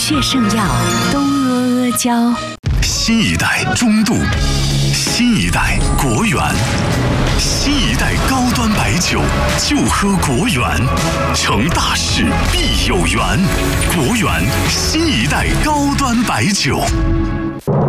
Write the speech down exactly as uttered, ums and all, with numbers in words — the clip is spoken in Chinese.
血圣药东阿阿胶。 新一代中度，新一代国源，新一代高端白酒就喝国源，成大事必有缘。国源新一代高端白酒。